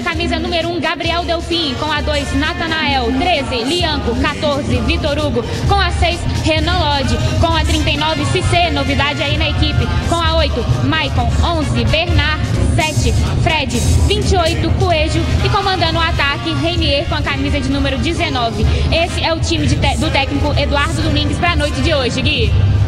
camisa número 1, Gabriel Delfim. Com a 2, Natanael. 13, Lianco. 14, Vitor Hugo. Com a 6, Renan Lodge. Com a 39, Cissé, novidade aí na equipe. Com a 8, Maicon. 11, Bernard. 7, Fred. 28, Coelho. E comandando o ataque, Reinier com a camisa de número 19. Esse é o time do técnico Eduardo Domingues para a noite de hoje, Gui.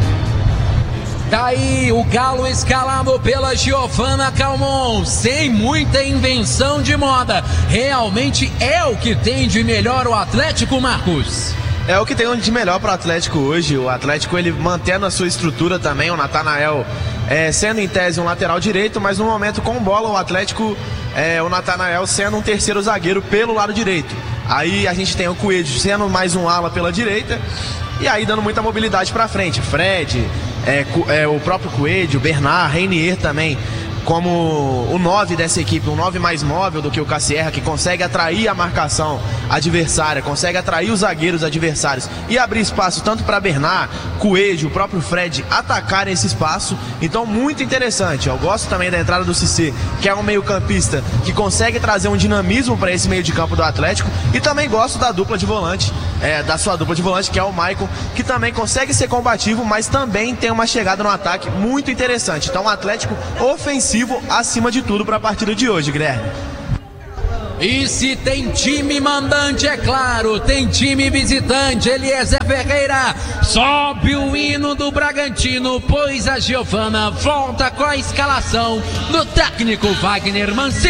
Daí o Galo escalado pela Giovana Calmon, sem muita invenção de moda. Realmente é o que tem de melhor o Atlético, Marcos? É o que tem de melhor para o Atlético hoje. O Atlético, ele mantendo a sua estrutura também. O Natanael sendo em tese um lateral direito, mas no momento com bola o Atlético, o Natanael sendo um terceiro zagueiro pelo lado direito. Aí a gente tem o Coelho sendo mais um ala pela direita e aí dando muita mobilidade para frente. Fred, o próprio Coelho, Bernard, Reinier também como o 9 dessa equipe, um 9 mais móvel do que o Cassierra, que consegue atrair a marcação adversária, consegue atrair os zagueiros adversários e abrir espaço tanto para Bernard, Coelho, o próprio Fred atacarem esse espaço. Então muito interessante. Eu gosto também da entrada do Cissé, que é um meio campista que consegue trazer um dinamismo para esse meio de campo do Atlético, e também gosto da dupla de volante, da sua dupla de volante, que é o Maicon, que também consegue ser combativo, mas também tem uma chegada no ataque muito interessante. Então o Atlético ofensivo acima de tudo para a partida de hoje, Guilherme. E se tem time mandante, é claro, tem time visitante. Eliezer Ferreira sobe o hino do Bragantino, pois a Giovana volta com a escalação do técnico Wagner Mancini.